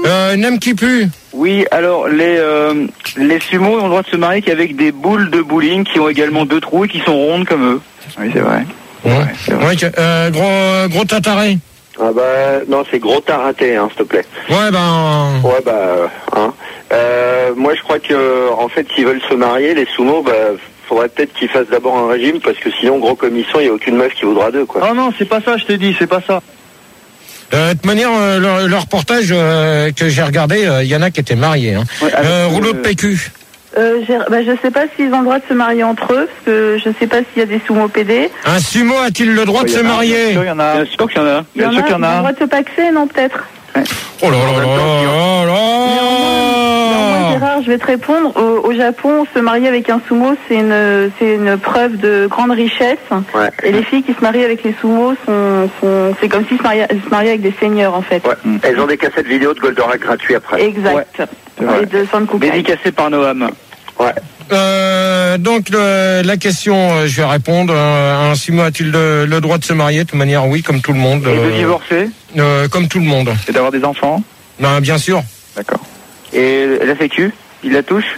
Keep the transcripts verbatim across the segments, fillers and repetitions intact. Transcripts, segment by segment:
Euh, N'aime qui pue. Oui, alors les euh, les sumos ont le droit de se marier qu'avec des boules de bowling qui ont également deux trous et qui sont rondes comme eux. Oui, c'est vrai. Ouais. Ouais, c'est vrai. Ouais, euh, gros, gros tataré. Ah bah non, c'est gros taraté, hein, s'il te plaît. Ouais, ben. Ouais bah, euh, hein. Euh, moi je crois que en fait s'ils veulent se marier, les sumos, bah faudrait peut-être qu'ils fassent d'abord un régime parce que sinon gros comme ils sont, il y a aucune meuf qui voudra d'eux quoi. Oh non, c'est pas ça, je te dis, c'est pas ça. Euh, de toute manière, euh, le, le reportage euh, que j'ai regardé, il euh, y en a qui étaient mariés. Hein. Ouais, euh, avec, rouleau euh, de P Q. Euh, bah, je sais pas s'ils ont le droit de se marier entre eux, parce que je sais pas s'il y a des sumo P D. Un sumo a-t-il le droit Oh, de y se en a, marier? Bien sûr, il y en a. Bien sûr qu'il y en a. Il y en Bien sûr a, qu'il y en ils ont le a. droit de se paxer, non, peut-être? Oh là là là là là Néanmoins, Gérard, je vais te répondre. Au, au Japon, se marier avec un sumo, c'est une, c'est une preuve de grande richesse. Ouais. Et les filles qui se marient avec les sumos, sont, sont, c'est comme s'ils se mariaient, se mariaient avec des seigneurs, en fait. Ouais. Elles ont des cassettes vidéo de Goldorak gratuits après. Exact. Ouais. Et de Sankukai. Dédicacé par Noam. Ouais. Euh, donc le, la question, euh, je vais répondre. Euh, un sumo a-t-il le, le droit de se marier? De toute manière, oui, comme tout le monde. Et de euh, divorcer. euh, Comme tout le monde. Et d'avoir des enfants. Ben, bien sûr. D'accord. Et la sécu, il la touche?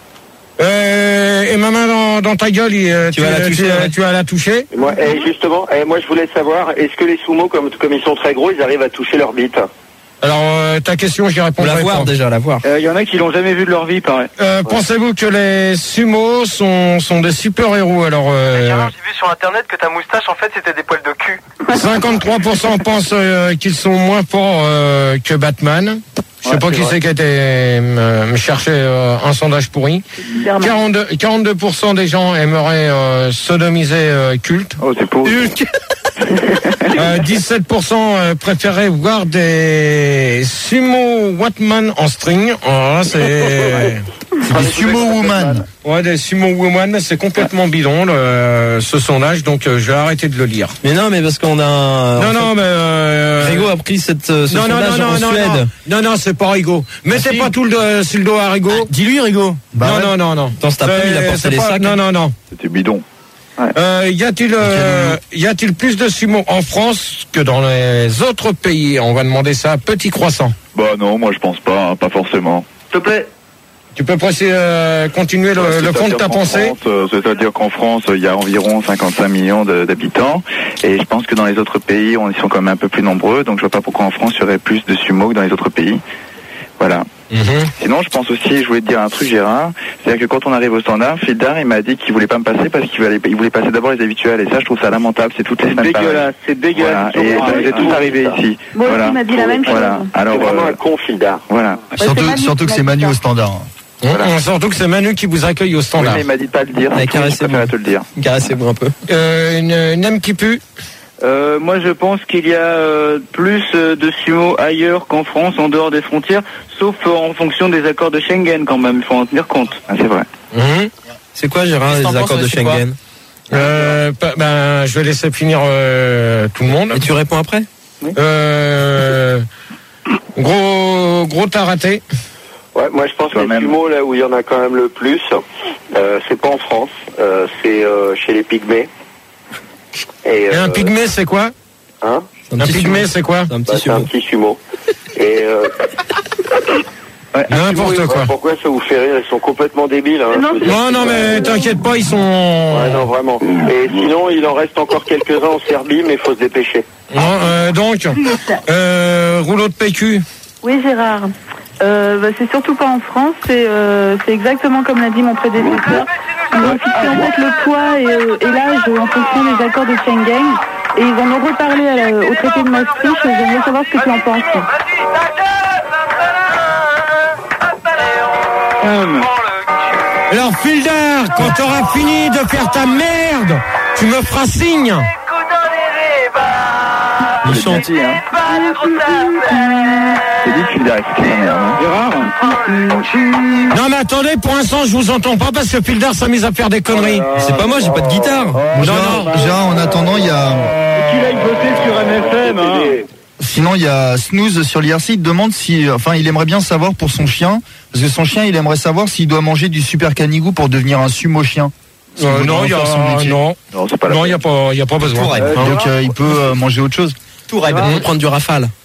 Euh, et ma main dans, dans ta gueule, il, euh, Tu vas la toucher, tu, ouais. tu vas la toucher. Et moi, et justement, et moi je voulais savoir, est-ce que les sumos, comme, comme ils sont très gros, ils arrivent à toucher leur bite? Alors euh, ta question, j'y Faut répondrai la voir pas. déjà, la voir. Il euh, y en a qui l'ont jamais vu de leur vie, pareil. Euh, Pensez-vous que les sumos sont, sont des super-héros? Alors euh, Gérard, j'ai vu sur internet que ta moustache en fait c'était des poils de cul. cinquante-trois pour cent pensent euh, qu'ils sont moins forts euh, que Batman. Je sais Ouais, pas c'est qui vrai. c'est qui a été euh, me chercher euh, un sondage pourri. quarante-deux, quarante-deux pour cent des gens aimeraient euh, sodomiser euh, culte. Oh, c'est pour. Euh, dix-sept pour cent euh, préféraient voir des sumo Watman en string. Alors là, c'est Des sumo woman. ouais, des sumo woman, c'est complètement bidon le, ce sondage, donc euh, je vais arrêter de le lire. Mais non, mais parce qu'on a. un- Non, en non, fait, mais euh, Rigo a pris cette, euh, ce non, non, sondage non, en non, non, Suède. non, non, non, c'est pas Rigo. Mettez Ah, si. pas tout le dos sur le dos à Rigo. Dis-lui, Rigo. non, non, non, non. Dans cet après, il a C'est- porté c'est les pas- sacs. Non, non, non. C'était bidon. Euh, y a-t-il, euh, y a-t-il plus de sumo en France que dans les autres pays? On va demander ça à Petit Croissant. Bah non, moi je pense pas, hein, pas forcément. S'il te plaît. Tu peux presser, euh, continuer le, Ouais, le fond de c'est-à-dire ta qu'en pensée? France, euh, C'est-à-dire qu'en France, il y a environ cinquante-cinq millions de- d'habitants, et je pense que dans les autres pays, on, ils sont quand même un peu plus nombreux, donc je vois pas pourquoi en France, il y aurait plus de sumo que dans les autres pays. Voilà. Mhm. Sinon, je pense aussi, je voulais te dire un truc, Gérard, c'est-à-dire que quand on arrive au standard, Fildar, il m'a dit qu'il voulait pas me passer parce qu'il voulait, il voulait passer d'abord les habituels, et ça, je trouve ça lamentable, c'est toutes les semaines pareil. Dégueulasse, c'est dégueulasse. Voilà. Et ça nous est tous arrivé ici. Moi aussi, Voilà. il m'a dit la même Voilà. chose. Alors, C'est vraiment euh, un con, Fildar. voilà. c'est Surtout, Manu surtout qui que m'a c'est dit Manu ça. au standard. Voilà. Mmh, surtout que c'est Manu qui vous accueille au Oui, standard. mais il m'a dit de pas le dire, Mais donc oui, je caressez-vous. préfère te le dire. Caressez-vous un peu. Euh, une, une âme qui pue. Euh, moi, je pense qu'il y a euh, plus euh, de sumo ailleurs qu'en France, en dehors des frontières, sauf euh, en fonction des accords de Schengen, quand même. Il faut en tenir compte. Ah, c'est vrai. Mhm. C'est quoi, Gérard, Qu'est-ce que les t'en accords penses, de c'est quoi Schengen? Euh, pa- ben, je vais laisser finir euh, tout le monde. Et tu réponds après? Euh, gros, gros t'as raté. Ouais, moi je pense que les Toi-même. sumos, là où il y en a quand même le plus, euh, c'est pas en France, euh, c'est euh, chez les pygmées. Et, Et un euh, pygmée, c'est quoi? Hein C'est Un petit pygmée, sumo. c'est quoi? C'est un Bah, petit c'est un sumo. petit sumo. Et euh, Ouais, N'importe oui, quoi. ouais, pourquoi ça vous fait rire? Ils sont complètement débiles. Hein, Non, je veux dire. Non, non, mais t'inquiète pas, ils sont. Ouais, non, vraiment. Et sinon, il en reste encore quelques-uns en Serbie, mais il faut se dépêcher. Non, euh, donc, euh, rouleau de P Q. Oui, Gérard. Euh, bah, c'est surtout pas en France, c'est euh, c'est exactement comme l'a dit mon prédécesseur. Ils ont fixé en fait le poids et, euh, et l'âge en fonction des accords de Schengen. Et ils en ont reparlé à la- au traité de Maastricht. J'aimerais savoir ce que tu en penses. Alors, Fildar, quand t'auras fini de faire ta merde, tu me feras signe. Il chante. Gentil, hein. C'est dit que Fildar, c'est sa mère, non Gérard. Non, mais attendez, pour l'instant, je vous entends pas parce que Fildar s'amuse à faire des conneries. C'est pas moi, j'ai pas de guitare. Bon, Gérard, non. Gérard, en attendant, il y a. Qu'il aille bosser sur M F M, hein. Sinon, il y a Snooze sur l'I R C. Il demande si, enfin, il aimerait bien savoir pour son chien, parce que son chien, il aimerait savoir s'il doit manger du super canigou pour devenir un sumo chien. S'il Euh, veut non, il y faire son a, métier. non, Non, c'est pas la non, il y a pas, il y a pas besoin. Tourelle. Donc, euh, il peut euh, manger autre chose. Tourelle. On va prendre du rafale.